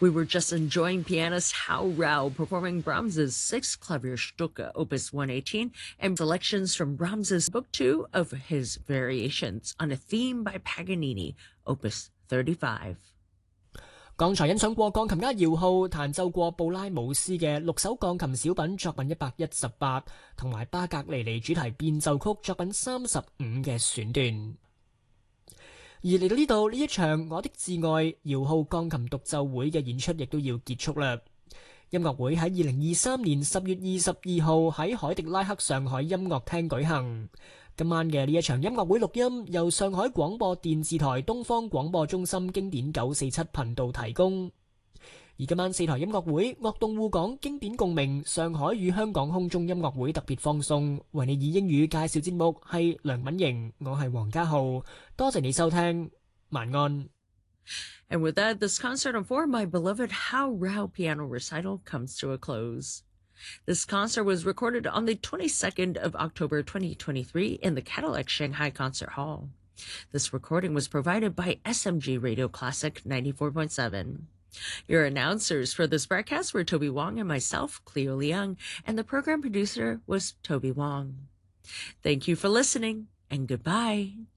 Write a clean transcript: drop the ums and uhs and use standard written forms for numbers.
We were just enjoying pianist Hao Rao performing Brahms's Sixth Klavierstücke, Opus 118, and selections from Brahms's Book 2 of his Variations on a Theme by Paganini, Opus 35. 剛才欣賞過鋼琴家姚浩彈奏過布拉姆斯嘅6首鋼琴小品作品118，同埋巴格尼尼主題變奏曲作品35嘅選段。而嚟到呢度，呢一場我的摯愛姚浩鋼琴獨奏會嘅演出亦都要結束啦。音樂會喺2023年10月22號喺海迪拉克上海音樂廳舉行。今晚嘅呢一場音樂會錄音由上海廣播電視台東方廣播中心經典947頻道提供。而今晚4台音樂會樂動互講經典共鳴上海與香港空中音樂會特別放送，為你以英語介紹節目係梁敏瑩，我係黃家浩，多謝你收聽，晚安。 And with that, this concert on For My Beloved Hao Rao piano recital comes to a close. This concert was recorded on the 22nd of October 2023 in the Cadillac Shanghai Concert Hall. This recording was provided by SMG Radio Classic 94.7. Your announcers for this broadcast were Toby Wong and myself, Cleo Liang, and the program producer was Toby Wong. Thank you for listening, and goodbye.